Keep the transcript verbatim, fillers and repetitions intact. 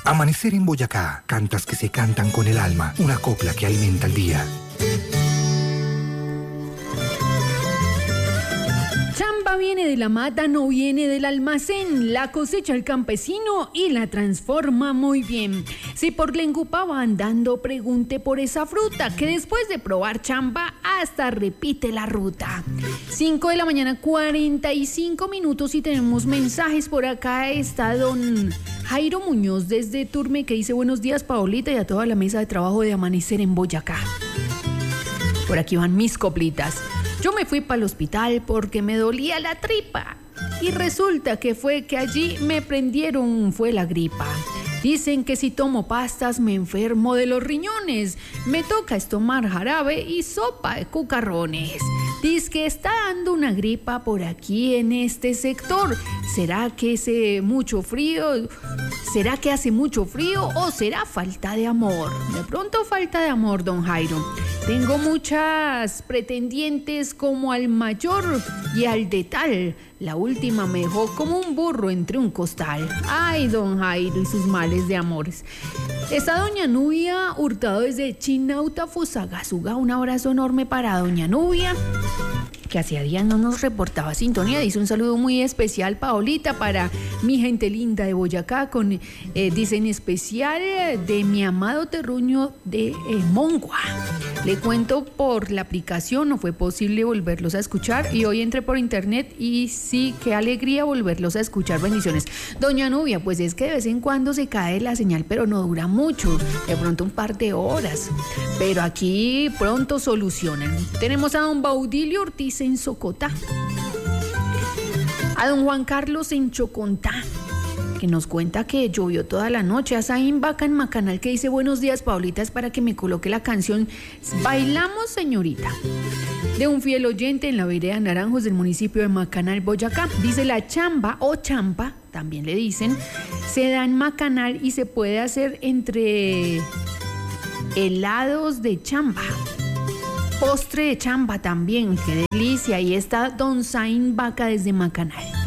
Amanecer en Boyacá, cantas que se cantan con el alma, una copla que alimenta el día. Chamba viene de la mata, no viene del almacén. La cosecha el campesino y la transforma muy bien. Si por Lengupá va andando, pregunte por esa fruta, que después de probar chamba, hasta repite la ruta. cinco de la mañana, cuarenta y cinco minutos, y tenemos mensajes por acá. Está don Jairo Muñoz desde Turme, que dice: buenos días, Paolita, y a toda la mesa de trabajo de Amanecer en Boyacá. Por aquí van mis coplitas. Yo me fui para el hospital porque me dolía la tripa y resulta que fue que allí me prendieron, fue la gripa. Dicen que si tomo pastas me enfermo de los riñones, me toca tomar jarabe y sopa de cucarrones. Dice que está dando una gripa por aquí en este sector. ¿Será que hace mucho frío? ¿Será que hace mucho frío o será falta de amor? De pronto falta de amor, don Jairo. Tengo muchas pretendientes como al mayor y al de tal. La última me dejó como un burro entre un costal. Ay, don Jairo y sus males de amores. Está doña Nubia Hurtado desde Chinauta, Fusagasugá. Un abrazo enorme para doña Nubia, que hacía días no nos reportaba sintonía. Dice un saludo muy especial, Paolita, para mi gente linda de Boyacá, con, eh, dice en especial de mi amado terruño de eh, Mongua. Le cuento, por la aplicación no fue posible volverlos a escuchar y hoy entré por internet y sí, qué alegría volverlos a escuchar. Bendiciones. Doña Nubia, pues es que de vez en cuando se cae la señal, pero no dura mucho, de pronto un par de horas, pero aquí pronto solucionan. Tenemos a don Baudilio Ortiz en Socotá, a don Juan Carlos en Chocontá, que nos cuenta que llovió toda la noche. A Zain Vaca en Macanal, que dice: buenos días, Paulita, es para que me coloque la canción Bailamos, Señorita, de un fiel oyente en la vereda Naranjos del municipio de Macanal, Boyacá. Dice: la chamba o champa, también le dicen, se da en Macanal y se puede hacer entre helados de chamba, postre de chamba también. Qué delicia. Ahí está don Zain Vaca desde Macanal.